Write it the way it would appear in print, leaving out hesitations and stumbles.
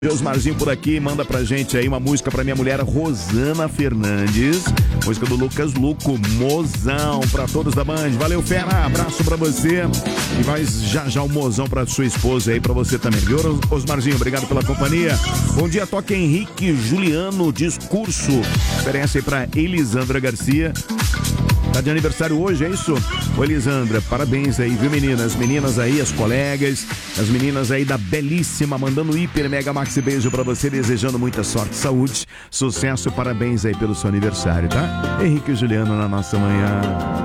Osmarzinho por aqui, manda pra gente aí uma música pra minha mulher Rosana Fernandes, música do Lucas Luco, mozão pra todos da Band. Valeu, fera, abraço pra você e vai já o mozão pra sua esposa aí, pra você também, viu, Osmarzinho? Obrigado pela companhia. Bom dia, toca Henrique Juliano, discurso. Oferece aí pra Elisandra Garcia. Tá de aniversário hoje, é isso? Ô Elisandra, parabéns aí, viu, meninas? Meninas aí, as colegas, as meninas aí da Belíssima, mandando hiper mega maxi beijo pra você, desejando muita sorte, saúde, sucesso, parabéns aí pelo seu aniversário, tá? Henrique e Juliano na nossa manhã.